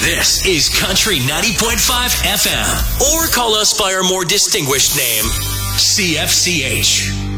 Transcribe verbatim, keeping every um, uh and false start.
This is Country ninety point five F M. Or call us by our more distinguished name, C F C H.